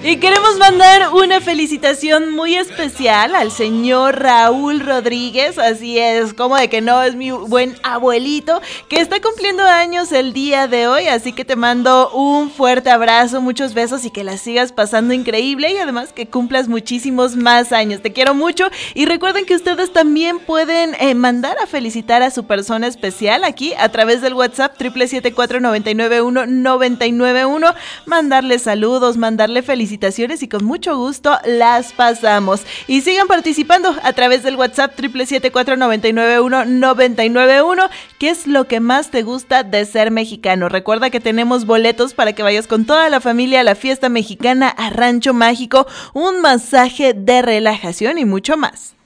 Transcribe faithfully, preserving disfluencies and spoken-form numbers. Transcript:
Y queremos mandar una felicitación muy especial al señor Raúl Rodríguez, así es, como de que no, es mi buen abuelito, que está cumpliendo años el día de hoy, así que te mando un fuerte abrazo, muchos besos y que la sigas pasando increíble y además que cumplas muchísimos más años. Te quiero mucho y recuerden que ustedes también pueden eh, mandar a felicitar a su persona especial aquí a través del WhatsApp triple siete cuatro nueve nueve uno nueve nueve uno, mandarle saludos, mandarle felicitaciones y con mucho gusto las pasamos. Y sigan participando a través del WhatsApp triple siete cuatro nueve nueve uno nueve nueve uno. ¿Qué es lo que más te gusta de ser mexicano? Recuerda que tenemos boletos para que vayas con toda la familia a la fiesta mexicana a Rancho Mágico, un masaje de relajación y mucho más.